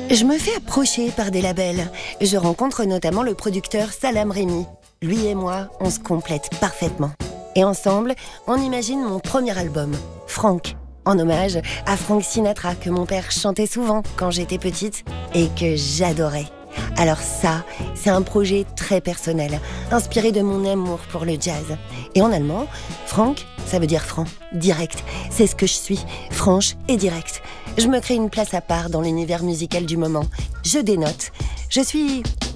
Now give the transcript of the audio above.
Je me fais approcher par des labels. Je rencontre notamment le producteur Salam Remy. Lui et moi, on se complète parfaitement. Et ensemble, on imagine mon premier album, Frank, en hommage à Frank Sinatra que mon père chantait souvent quand j'étais petite et que j'adorais. Alors ça, c'est un projet très personnel, inspiré de mon amour pour le jazz. Et en allemand, Frank, ça veut dire franc, direct. C'est ce que je suis, franche et directe. Je me crée une place à part dans l'univers musical du moment. Je dénote. Je suis